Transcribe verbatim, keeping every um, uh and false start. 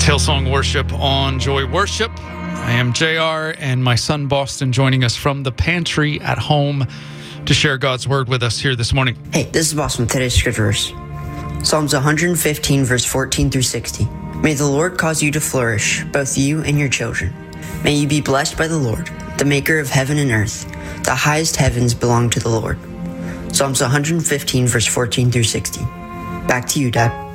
Hillsong Worship on Joy Worship. I am J R and my son Boston joining us from the pantry at home to share God's word with us here this morning. Hey, this is Boston with today's scripture verse. Psalms one fifteen, verse fourteen through sixty. May the Lord cause you to flourish, both you and your children. May you be blessed by the Lord, the maker of heaven and earth. The highest heavens belong to the Lord. Psalms one fifteen, verse fourteen through sixty. Back to you, Dad.